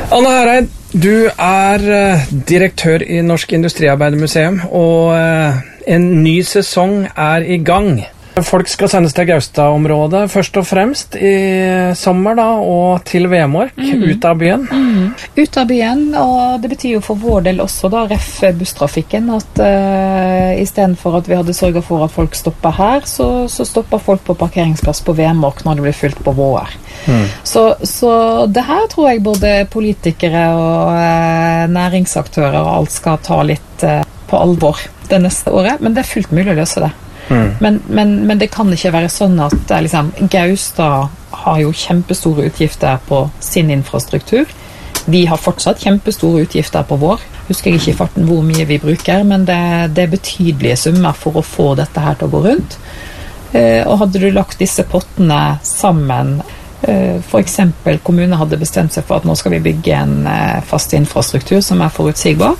Anne Hareid, du direktør i Norsk Industriarbeidermuseum, og en ny sesong i gang. Folk skal sendes til Gaustad-området først og fremst i sommer da, og til Vemork, ut av byen. Ut av byen, og det betyr jo for vår del også da, ref busstrafikken, at i stedet for at vi hadde sørget for at folk stopper her, så stopper folk på parkeringsplass på Vemork når det blir fylt på vår. Så det her tror jeg både politikere og næringsaktører og alt skal ta litt på alvor det neste året, men det fullt mulig å løse det. Men det kan ikke være sånn at liksom, Gaustad har jo kjempestore utgifter på sin infrastruktur. Vi har fortsatt kjempestore utgifter på vår. Husker jeg ikke i farten hvor mye vi bruker, men det betydelige summer for å få dette her til å gå rundt. Og hadde du lagt disse pottene sammen, for eksempel kommunen hadde bestemt seg for at nå skal vi bygge en fast infrastruktur som forutsigbar,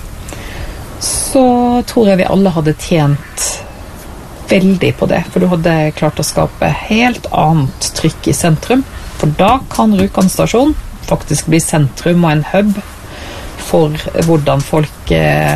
så tror jeg vi alle hadde tjent veldig på det, for du hadde klart å skape helt annet trykk i sentrum, for da kan Rjukan stasjon faktisk bli sentrum og en hub for hvordan folk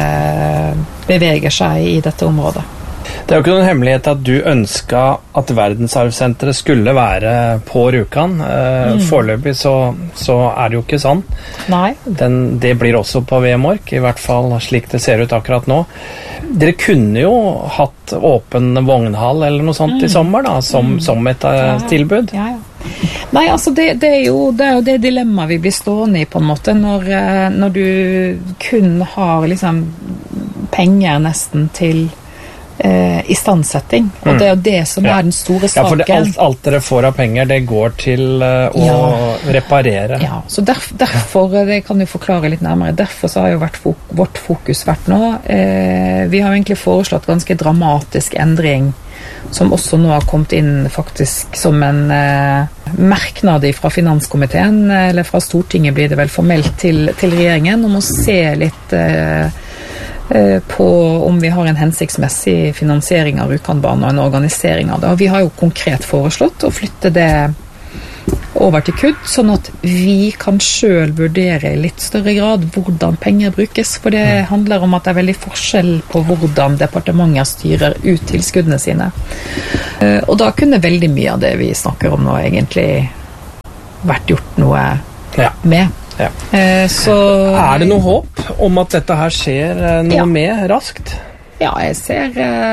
beveger seg i dette området. Det jo ikke noen hemmelighet at du ønsket at verdensarvsenteret skulle være på Rjukan. Foreløpig så det jo ikke sånn. Nei. Det blir også på Vemork, i hvert fall slik det ser ut akkurat nå. Dere kunne jo hatt åpen vognhall eller noe sånt i sommer da, som et tilbud. Ja. Nei, altså det jo det dilemmaet vi blir stående i på en måte, når du kun har liksom penger nesten til istandsetting, og det jo det som den store saken. Ja, for alt dere får av penger, det går til å reparere. Ja, så derfor, det kan du forklare litt nærmere, derfor så har jo vårt fokus vært nå. Vi har jo egentlig foreslått ganske dramatisk endring, som også nå har kommet inn faktisk som en merknad fra finanskomiteen, eller fra Stortinget blir det vel formelt til regjeringen, om å se litt på om vi har en hensiktsmessig finansiering av Rjukanbanen og en organisering av det. Og vi har jo konkret foreslått å flytte det over til KUD, sånn at vi kan selv vurdere i litt større grad hvordan penger brukes, for det handler om at det veldig forskjell på hvordan departementer styrer ut tilskuddene sine. Og da kunne veldig mye av det vi snakker om nå egentlig vært gjort noe med. Ja. Så det noe håp om at dette her skjer noe med raskt? Ja, jeg ser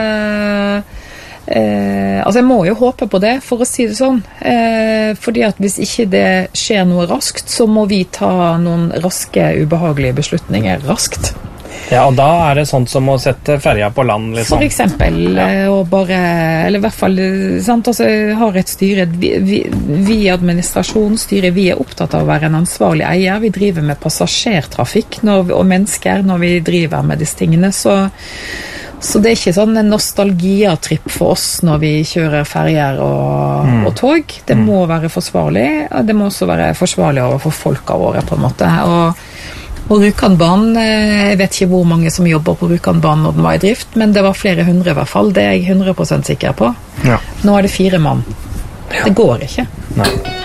altså jeg må jo håpe på det, for å si det sånn, fordi at hvis ikke det skjer noe raskt, så må vi ta noen raske, ubehagelige beslutninger raskt. Ja, og da det sånt som å sette ferja på land, liksom. For eksempel, og bare, eller i hvert fall, sant, altså, har et styre, vi administrasjonsstyret, vi opptatt av å være en ansvarlig eier, vi driver med passasjertrafikk og mennesker når vi driver med disse tingene, så det ikke sånn en nostalgiatripp for oss når vi kjører ferjer og tog. Det må være forsvarlig, og det må også være forsvarlig overfor folka våre, på en måte, og Rjukanbanen, jeg vet ikke hvor mange som jobber på Rjukanbanen når den var i drift, men det var flere hundre i hvert fall, det jeg 100% sikker på. Nå det 4 mann. Det går ikke. Nei.